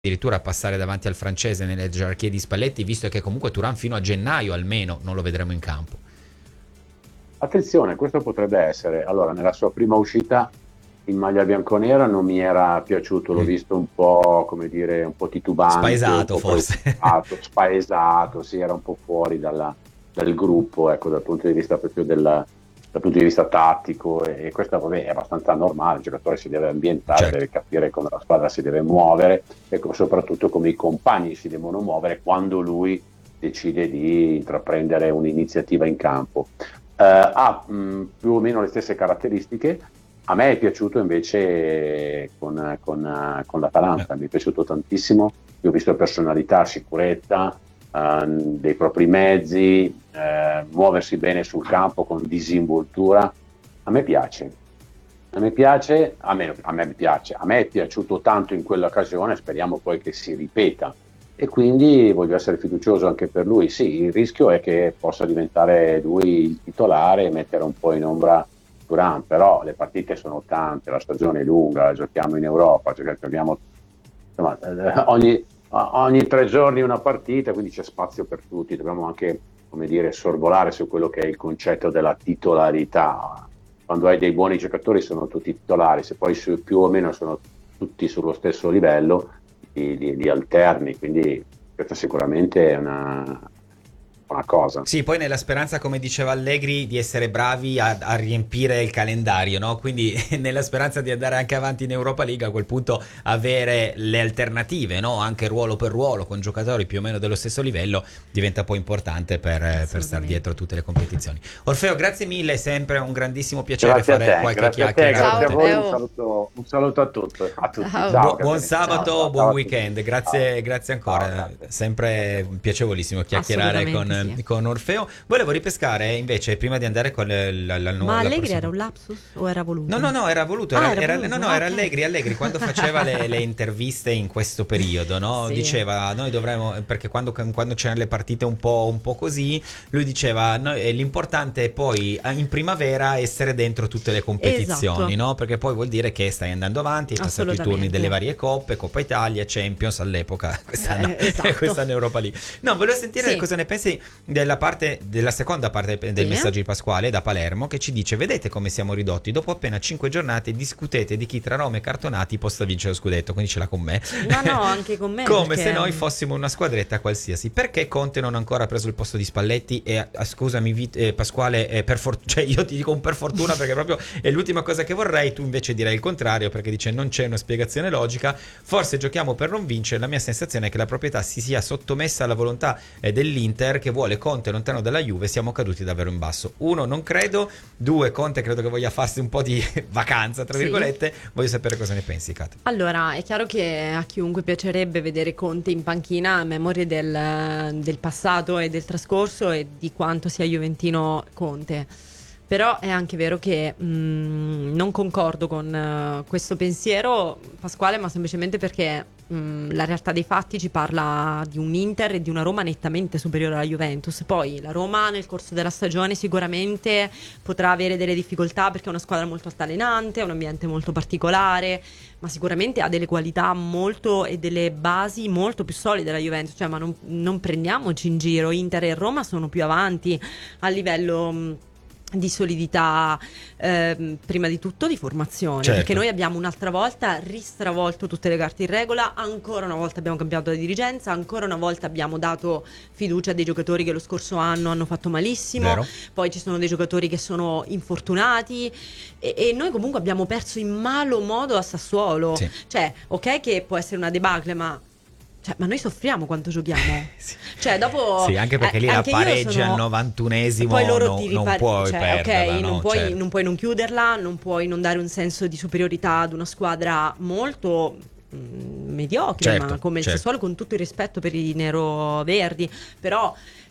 addirittura passare davanti al francese nelle gerarchie di Spalletti, visto che comunque Thuram fino a gennaio almeno non lo vedremo in campo. Attenzione, questo potrebbe essere. Allora, nella sua prima uscita in maglia bianconera non mi era piaciuto, l'ho visto un po', come dire, un po' titubante, Spaesato un po' forse. preoccupato, spaesato, sì, era un po' fuori dal gruppo, ecco, dal punto di vista proprio dal punto di vista tattico, e questo vabbè, è abbastanza normale. Il giocatore si deve ambientare, Certo. deve capire come la squadra si deve muovere e soprattutto come i compagni si devono muovere quando lui decide di intraprendere un'iniziativa in campo. Ha più o meno le stesse caratteristiche. A me è piaciuto invece con l'Atalanta, mi è piaciuto tantissimo. Io ho visto personalità, sicurezza, dei propri mezzi, muoversi bene sul campo con disinvoltura. A me piace. A me piace, a me piace, a me è piaciuto tanto in quell'occasione, speriamo poi che si ripeta. E quindi voglio essere fiducioso anche per lui. Sì, il rischio è che possa diventare lui il titolare e mettere un po' in ombra Thuram, però le partite sono tante, la stagione è lunga, giochiamo in Europa, giochiamo insomma, ogni 3 giorni una partita, quindi c'è spazio per tutti. Dobbiamo anche, come dire, sorvolare su quello che è il concetto della titolarità. Quando hai dei buoni giocatori sono tutti titolari, se poi più o meno sono tutti sullo stesso livello, li alterni, quindi questa sicuramente è una cosa. Sì, poi nella speranza, come diceva Allegri, di essere bravi a riempire il calendario, no? Quindi nella speranza di andare anche avanti in Europa League, a quel punto avere le alternative, no? Anche ruolo per ruolo, con giocatori più o meno dello stesso livello, diventa poi importante per stare dietro a tutte le competizioni. Orfeo, grazie mille, è sempre un grandissimo piacere Grazie fare a te, qualche grazie a te, chiacchiera. grazie a con voi, Orfeo. un saluto a tutti. Ciao. Ciao, Buon Caterina. sabato, Ciao, buon ciao a weekend, tutti. grazie, Ciao. grazie Ciao, ancora, grazie. sempre piacevolissimo chiacchierare Assolutamente sì. con Orfeo. Volevo ripescare invece, prima di andare con la Ma Allegri prossima... era un lapsus o era voluto? No, era voluto, Era voluto, era ok. Allegri quando faceva le interviste in questo periodo, no? Sì. Diceva, noi dovremmo, perché quando c'erano le partite un po' così, lui diceva, l'importante è poi in primavera essere dentro tutte le competizioni, Esatto. no? Perché poi vuol dire che stai andando avanti, hai passato i turni delle varie coppe, Coppa Italia, Champions all'epoca, quest'anno, Esatto. quest'anno Europa lì. No, volevo sentire Sì. cosa ne pensi della seconda parte del Sì. messaggio di Pasquale da Palermo, che ci dice: vedete come siamo ridotti, dopo appena 5 giornate discutete di chi tra Roma e Cartonati possa vincere lo scudetto, quindi ce l'ha con me. No, anche con me. Come perché... se noi fossimo una squadretta qualsiasi. Perché Conte non ha ancora preso il posto di Spalletti? E scusami Pasquale, cioè io ti dico un per fortuna, perché proprio è l'ultima cosa che vorrei. Tu invece direi il contrario, perché dice non c'è una spiegazione logica, forse giochiamo per non vincere. La mia sensazione è che la proprietà si sia sottomessa alla volontà dell'Inter, che vuole Conte lontano dalla Juve. Siamo caduti davvero in basso. Uno, non credo. Due, Conte credo che voglia farsi un po' di vacanza, tra virgolette. Voglio sapere cosa ne pensi, Kat. Allora, è chiaro che a chiunque piacerebbe vedere Conte in panchina a memoria del passato e del trascorso e di quanto sia juventino Conte. Però è anche vero che non concordo con questo pensiero, Pasquale, ma semplicemente perché la realtà dei fatti ci parla di un Inter e di una Roma nettamente superiore alla Juventus. Poi la Roma nel corso della stagione sicuramente potrà avere delle difficoltà perché è una squadra molto altalenante, è un ambiente molto particolare, ma sicuramente ha delle qualità molto e delle basi molto più solide della Juventus. Cioè, ma non prendiamoci in giro, Inter e Roma sono più avanti a livello di solidità, prima di tutto di formazione, Certo. perché noi abbiamo un'altra volta ristravolto tutte le carte in regola, ancora una volta abbiamo cambiato la dirigenza, ancora una volta abbiamo dato fiducia a dei giocatori che lo scorso anno hanno fatto malissimo. Vero. Poi ci sono dei giocatori che sono infortunati e noi comunque abbiamo perso in malo modo a Sassuolo. Sì. Cioè, ok che può essere una debacle, ma noi soffriamo quanto giochiamo. Sì. Cioè, dopo Sì, anche perché lì la anche io pareggi sono- al 91esimo, poi loro non puoi perderla, ok, no? non puoi, Certo. non puoi non chiuderla, non puoi non dare un senso di superiorità ad una squadra molto mediocre, Certo, ma come il certo. Sassuolo, con tutto il rispetto per i nero-verdi, però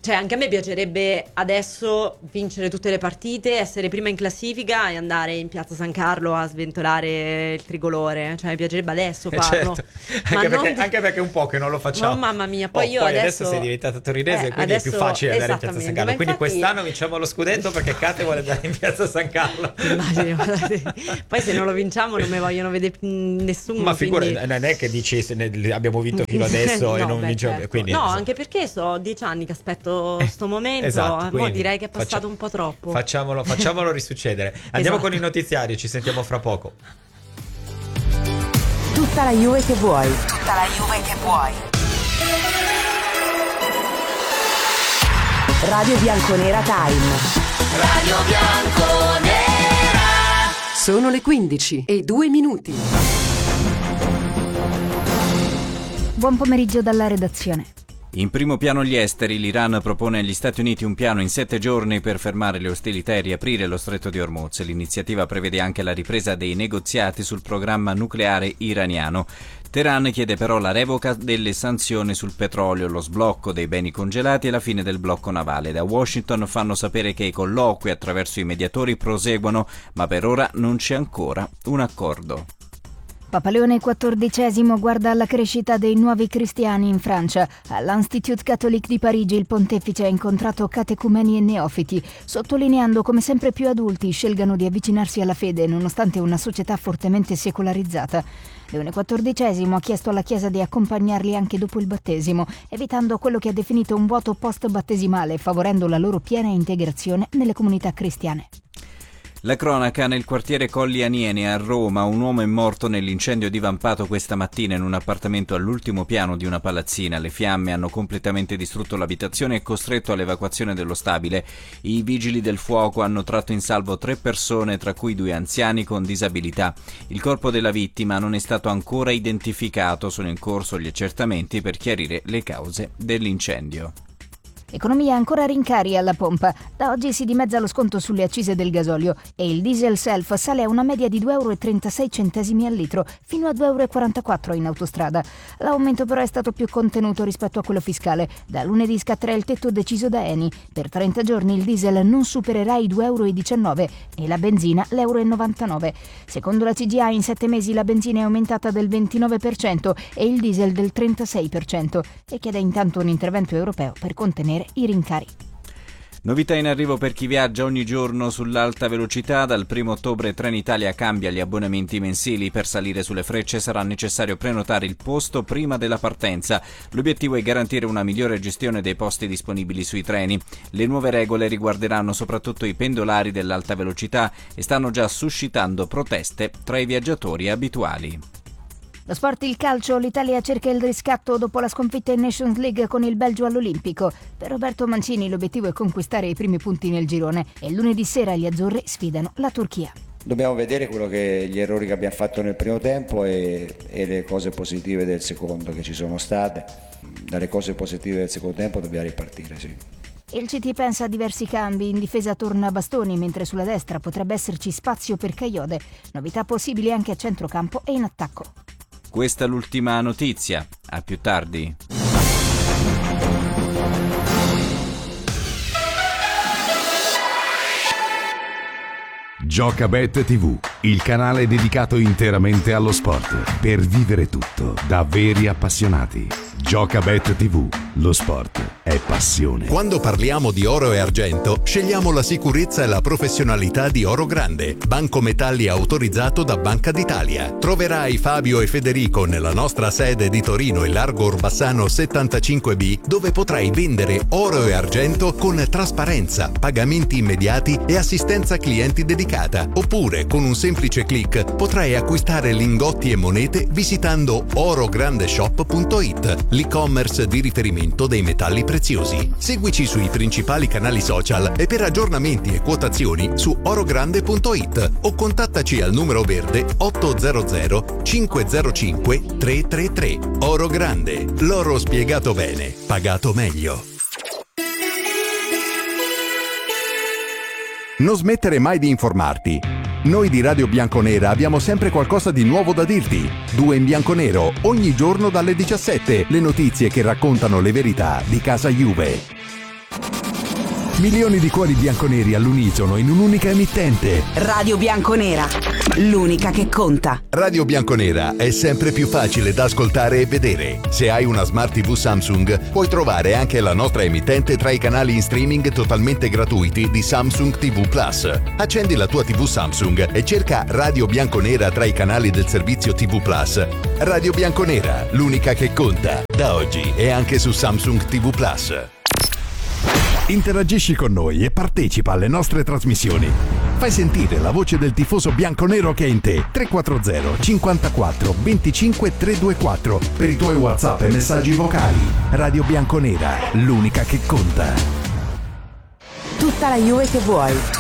cioè anche a me piacerebbe adesso vincere tutte le partite, essere prima in classifica e andare in Piazza San Carlo a sventolare il tricolore, cioè mi piacerebbe adesso farlo. Certo. Ma Anche perché è un po' che non lo facciamo. No, mamma mia, poi io poi adesso sei diventata torinese, quindi adesso, è più facile andare in Piazza San esattamente, Carlo. ma Quindi infatti, quest'anno vinciamo lo scudetto perché Kate vuole andare in Piazza San Carlo. immagino, poi se non lo vinciamo non mi vogliono vedere nessuno. Ma quindi... non è che dici abbiamo vinto fino adesso e No, non beh, vinciamo. certo. Quindi, no, insomma. anche perché so 10 anni che aspetto sto momento, Esatto, mo quindi direi che è passato un po' troppo. Facciamolo risuccedere. Andiamo Esatto. con i notiziari, ci sentiamo fra poco. Tutta la Juve che vuoi. Tutta la Juve che vuoi. Radio Bianconera Time. Radio Bianconera. Sono le 15:02. Buon pomeriggio dalla redazione. In primo piano gli esteri, l'Iran propone agli Stati Uniti un piano in 7 giorni per fermare le ostilità e riaprire lo stretto di Hormuz. L'iniziativa prevede anche la ripresa dei negoziati sul programma nucleare iraniano. Teheran chiede però la revoca delle sanzioni sul petrolio, lo sblocco dei beni congelati e la fine del blocco navale. Da Washington fanno sapere che i colloqui attraverso i mediatori proseguono, ma per ora non c'è ancora un accordo. Papa Leone XIV guarda alla crescita dei nuovi cristiani in Francia. All'Institut Catholique di Parigi il pontefice ha incontrato catecumeni e neofiti, sottolineando come sempre più adulti scelgano di avvicinarsi alla fede nonostante una società fortemente secolarizzata. Leone XIV ha chiesto alla Chiesa di accompagnarli anche dopo il battesimo, evitando quello che ha definito un vuoto post-battesimale, favorendo la loro piena integrazione nelle comunità cristiane. La cronaca nel quartiere Colli Aniene a Roma. Un uomo è morto nell'incendio divampato questa mattina in un appartamento all'ultimo piano di una palazzina. Le fiamme hanno completamente distrutto l'abitazione e costretto all'evacuazione dello stabile. I vigili del fuoco hanno tratto in salvo 3 persone, tra cui 2 anziani con disabilità. Il corpo della vittima non è stato ancora identificato. Sono in corso gli accertamenti per chiarire le cause dell'incendio. Economia ancora rincari alla pompa. Da oggi si dimezza lo sconto sulle accise del gasolio e il diesel self sale a una media di 2,36 € al litro, fino a 2,44 € in autostrada. L'aumento però è stato più contenuto rispetto a quello fiscale. Da lunedì scatterà il tetto deciso da Eni. Per 30 giorni il diesel non supererà i 2,19 € e la benzina l'1,99 €. Secondo la CGA in 7 mesi la benzina è aumentata del 29% e il diesel del 36%, e chiede intanto un intervento europeo per contenere i rincari. Novità in arrivo per chi viaggia ogni giorno sull'alta velocità. Dal 1 ottobre Trenitalia cambia gli abbonamenti mensili. Per salire sulle Frecce sarà necessario prenotare il posto prima della partenza. L'obiettivo è garantire una migliore gestione dei posti disponibili sui treni. Le nuove regole riguarderanno soprattutto i pendolari dell'alta velocità e stanno già suscitando proteste tra i viaggiatori abituali. Lo sport, il calcio, l'Italia cerca il riscatto dopo la sconfitta in Nations League con il Belgio all'Olimpico. Per Roberto Mancini l'obiettivo è conquistare i primi punti nel girone e lunedì sera gli azzurri sfidano la Turchia. Dobbiamo vedere gli errori che abbiamo fatto nel primo tempo e le cose positive del secondo che ci sono state. Dalle cose positive del secondo tempo dobbiamo ripartire, sì. Il CT pensa a diversi cambi. In difesa torna Bastoni, mentre sulla destra potrebbe esserci spazio per Kayode. Novità possibili anche a centrocampo e in attacco. Questa è l'ultima notizia. A più tardi. Giocabet TV, il canale dedicato interamente allo sport, per vivere tutto da veri appassionati. Giocabet TV, lo sport è passione. Quando parliamo di oro e argento, scegliamo la sicurezza e la professionalità di Oro Grande, banco metalli autorizzato da Banca d'Italia. Troverai Fabio e Federico nella nostra sede di Torino e Largo Orbassano 75B, dove potrai vendere oro e argento con trasparenza, pagamenti immediati e assistenza clienti dedicata. Oppure, con un semplice click, potrai acquistare lingotti e monete visitando orograndeshop.it, l'e-commerce di riferimento dei metalli preziosi. Seguici sui principali canali social e per aggiornamenti e quotazioni su orogrande.it o contattaci al numero verde 800 505 333. Oro Grande, l'oro spiegato bene, pagato meglio. Non smettere mai di informarti. Noi di Radio Bianconera abbiamo sempre qualcosa di nuovo da dirti. 2 in bianconero, ogni giorno dalle 17. Le notizie che raccontano le verità di casa Juve. Milioni di cuori bianconeri all'unisono in un'unica emittente. Radio Bianconera, l'unica che conta. Radio Bianconera è sempre più facile da ascoltare e vedere. Se hai una Smart TV Samsung, puoi trovare anche la nostra emittente tra i canali in streaming totalmente gratuiti di Samsung TV Plus. Accendi la tua TV Samsung e cerca Radio Bianconera tra i canali del servizio TV Plus. Radio Bianconera, l'unica che conta. Da oggi è anche su Samsung TV Plus. Interagisci con noi e partecipa alle nostre trasmissioni. Fai sentire la voce del tifoso bianconero che è in te. 340 54 25 324 per i tuoi WhatsApp e messaggi vocali. Radio Bianconera, l'unica che conta. Tutta la Juve che vuoi.